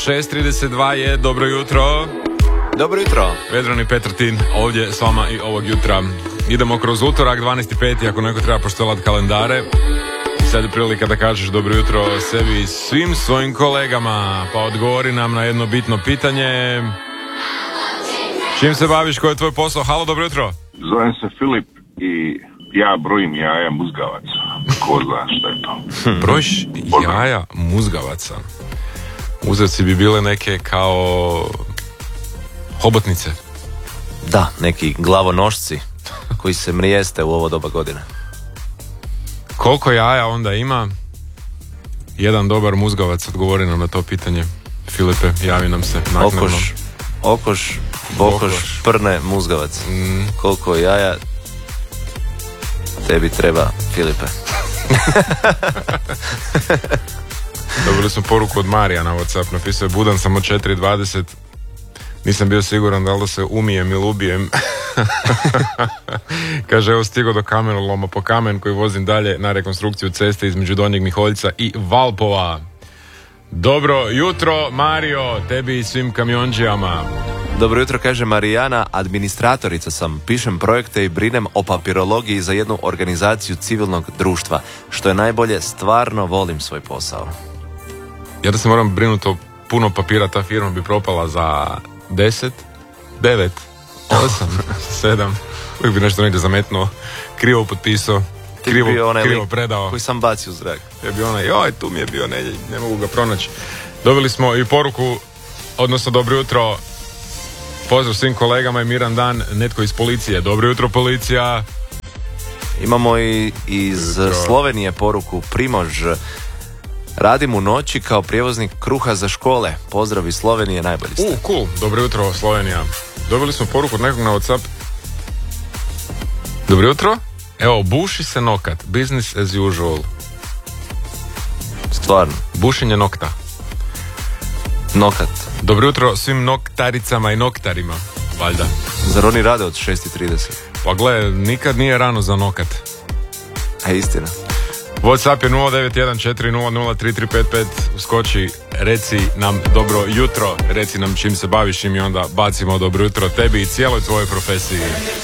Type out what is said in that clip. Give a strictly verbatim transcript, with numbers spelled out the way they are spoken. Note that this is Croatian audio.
šest trideset dva je dobro jutro. Dobro jutro. Vedran i Petratin ovdje s vama i ovog jutra. Idemo kroz utorak, dvanaesti peti ako neko treba poštovati kalendare. Sad je prilika da kažeš dobro jutro sebi i svim svojim kolegama. Pa odgovori nam na jedno bitno pitanje. Čim se baviš, koji je tvoj posao? Halo, dobro jutro. Zovem se Filip i ja brojim jaja muzgavaca. Ko zna šta je to? Brojiš jaja muzgavaca. Uzorci bi bile neke kao hobotnice. Da, neki glavonošci koji se mrijeste u ovo doba godine. Koliko jaja onda ima? Jedan dobar muzgavac, odgovori nam na to pitanje. Filipe, javi nam se naknadno. Okoš, okoš, bokoš, Bokoš. prne, muzgavac. Mm. Koliko jaja tebi treba, Filipe? Dobili smo poruku od Marija na WhatsApp. Napisao je: budan sam od četiri dvadeset. Nisam bio siguran da li da se umijem ili ubijem. Kaže, evo stigo do kamenoloma po kamen koji vozim dalje na rekonstrukciju ceste između Donjeg Miholjca i Valpova. Dobro jutro, Mario, tebi i svim kamionđijama. Dobro jutro, kaže Marijana, administratorica sam, pišem projekte i brinem o papirologiji za jednu organizaciju civilnog društva. Što je najbolje, stvarno volim svoj posao. Ja da se moram brinuti o puno papira, ta firma bi propala za deset, devet, osam, sedam. Uvijek bi nešto negdje zametnuo, krivo potpisao, Ti krivo, bio onaj krivo lik predao. koji sam bacio u zrak. Ja bi onaj, joj, tu mi je bio, ne, ne mogu ga pronaći. Dobili smo i poruku, odnosno dobro jutro, pozdrav svim kolegama i miran dan, netko iz policije. Dobro jutro, policija. Imamo i iz Jutro. Slovenije poruku, Primož. Radim u noći kao prijevoznik kruha za škole. Pozdrav iz Slovenije, najbolji ste. U, cool, dobro jutro, Slovenija. Dobili smo poruku od nekog na WhatsApp. Dobro jutro. Evo, buši se nokat, business as usual. Stvarno, Bušenje nokta. nokat. Dobro jutro svim noktaricama i noktarima, valjda. Zar oni rade od šest i trideset? Pa gle, nikad nije rano za nokat. A istina. WhatsApp je nula devet jedan četiri nula nula tri tri pet pet. Uskoči, reci nam dobro jutro, reci nam čim se baviš i mi onda bacimo dobro jutro tebi i cijeloj tvojoj profesiji.